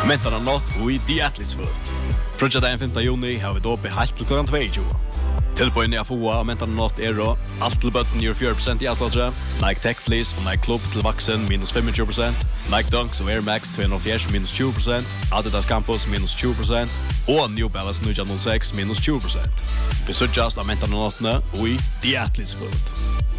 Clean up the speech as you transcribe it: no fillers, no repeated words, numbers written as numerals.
Mentarna nått og i The Athletes Foot. Frutja den 5. juni har vi då på halvt till klockan 22. Tilbøyene jeg får av mentarna nått og alt til bøtten gjør 4% i avslagsre. Nike Tech Fleece og Nike Club til vaksen minus 25%. Nike Dunks og Air Max 240 minus 20%. Adidas Campus minus 20%. Og New Balance 906 minus 20%. Vi sørgjast av mentarna nåttene og i The Athletes Foot.